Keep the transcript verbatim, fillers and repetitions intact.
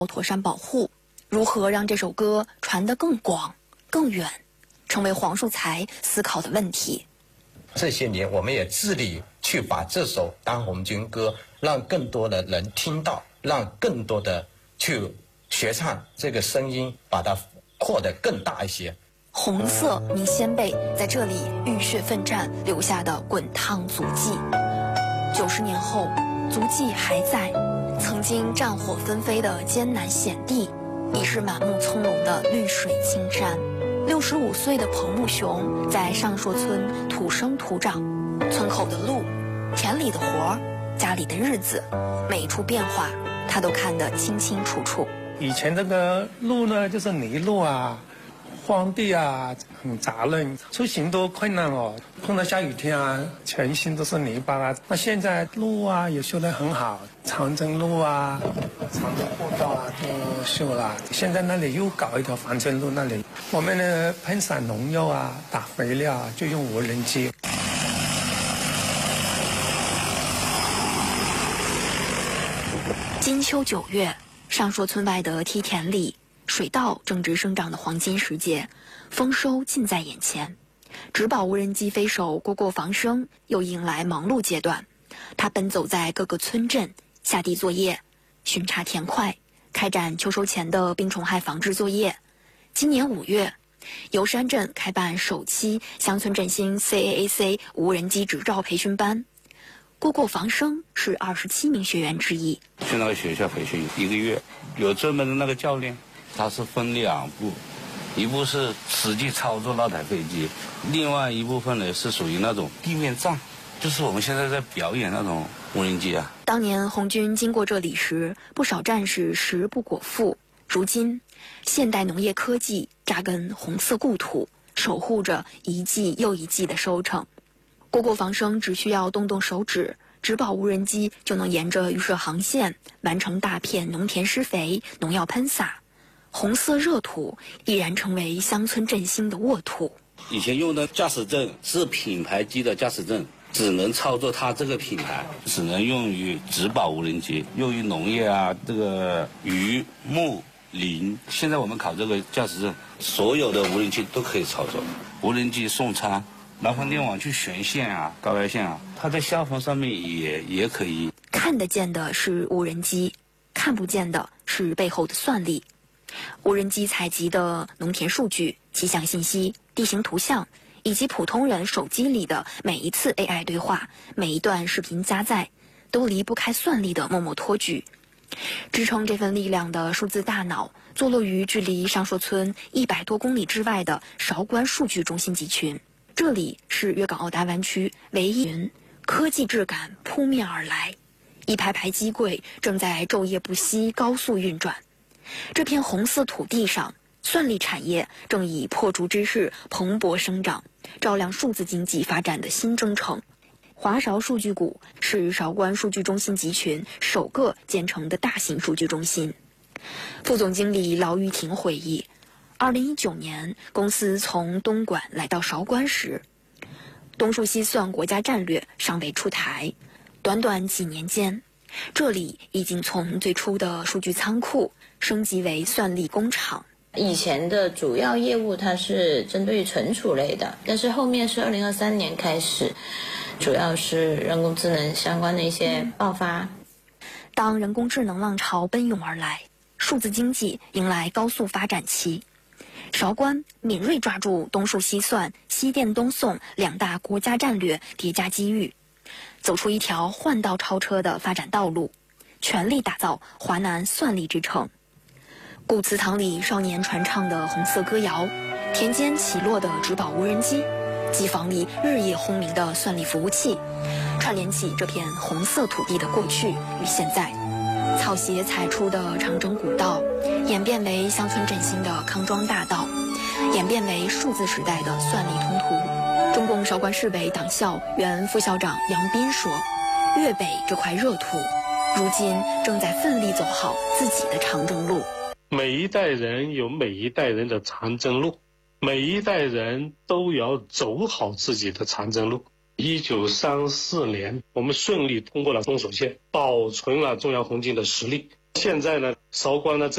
妥善保护，如何让这首歌传得更广、更远，成为黄树才思考的问题。 这些年，我们也致力去把这首《当红军歌》让更多的人听到，让更多的去学唱，这个声音把它扩得更大一些。 红色名先辈在这里浴血奋战留下的滚烫足迹，九十年后，足迹还在。曾经战火纷飞的艰难险地，已是满目葱茏的绿水青山。六十五岁的彭木雄在上硕村土生土长，村口的路、田里的活儿、家里的日子，每一处变化他都看得清清楚楚。 以前这个路呢，就是泥路啊、荒地啊，很杂乱，出行都困难哦。碰到下雨天啊，全身都是泥巴啊。那现在路啊也修得很好，长征路啊、长征步道啊都修了。现在那里又搞一条防震路，那里我们呢喷洒农药啊、打肥料啊，就用无人机。 金秋九月，上硕村外的梯田里，水稻正值生长的黄金时节，丰收近在眼前。植保无人机飞手郭郭防生又迎来忙碌阶段，他奔走在各个村镇，下地作业，巡查田块，开展秋收前的病虫害防治作业。今年五月，油山镇开办首期乡村振兴 C A A C 无人机执照培训班。郭郭防生是二十七名学员之一。 去那个学校培训一个月，有专门的那个教练，他是分两步，一步是实际操作那台飞机，另外一部分呢是属于那种地面站，就是我们现在在表演那种无人机啊。 当年红军经过这里时，不少战士食不果腹。如今，现代农业科技扎根红色故土，守护着一季又一季的收成。郭郭防生只需要动动手指，植保无人机就能沿着预设航线完成大片农田施肥、农药喷洒。红色热土已然成为乡村振兴的沃土。 以前用的驾驶证是品牌机的驾驶证，只能操作它这个品牌，只能用于植保无人机，用于农业啊，这个渔牧林。现在我们考这个驾驶证，所有的无人机都可以操作。无人机送餐，南方电网去悬线啊、高压线啊，它在下方上面也也可以。 看得见的是无人机，看不见的是背后的算力。无人机采集的农田数据、气象信息、地形图像，以及普通人手机里的每一次 A I 对话、每一段视频加载，都离不开算力的默默托举。支撑这份力量的数字大脑，坐落于距离上硕村一百多公里之外的韶关数据中心集群。这里是粤港澳大湾区唯一云，科技质感扑面而来，一排排机柜正在昼夜不息高速运转。这片红色土地上，算力产业正以破竹之势蓬勃生长，照亮数字经济发展的新征程。华韶数据谷是韶关数据中心集群首个建成的大型数据中心。副总经理劳玉婷回忆，二零一九年公司从东莞来到韶关时，东数西算国家战略尚未出台，短短几年间，这里已经从最初的数据仓库升级为算力工厂。 以前的主要业务它是针对存储类的，但是后面是二零二三年开始，主要是人工智能相关的一些爆发。 当人工智能浪潮奔涌而来，数字经济迎来高速发展期。韶关敏锐抓住东数西算、西电东送两大国家战略叠加机遇，走出一条换道超车的发展道路，全力打造华南算力之城。古祠堂里少年传唱的红色歌谣，田间起落的植保无人机，机房里日夜轰鸣的算力服务器，串联起这片红色土地的过去与现在。草鞋踩出的长征古道，演变为乡村振兴的康庄大道，演变为数字时代的算力通途。中共韶关市委党校原副校长杨斌说，粤北这块热土，如今正在奋力走好自己的长征路。 每一代人有每一代人的长征路，每一代人都要走好自己的长征路。一九三四年，我们顺利通过了中手线，保存了中央红军的实力， 现在呢，韶关呢